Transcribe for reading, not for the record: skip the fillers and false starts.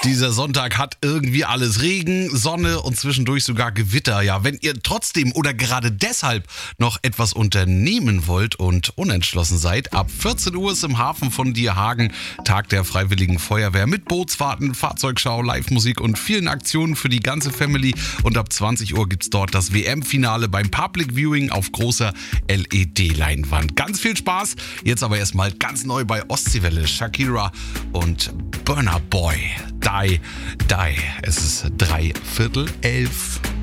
Dieser Sonntag hat irgendwie alles Regen, Sonne und zwischendurch sogar Gewitter. Ja, wenn ihr trotzdem oder gerade deshalb noch etwas unternehmen wollt und unentschlossen seid, ab 14 Uhr ist im Hafen von Dierhagen Tag der Freiwilligen Feuerwehr mit Bootsfahrten, Fahrzeugschau, Live-Musik und vielen Aktionen für die ganze Family. Und ab 20 Uhr gibt's dort das WM-Finale beim Public Viewing auf großer LED-Leinwand. Ganz viel Spaß. Jetzt aber erstmal ganz neu bei Ostseewelle, Shakira und Burna Boy. Die. Es ist 11:03.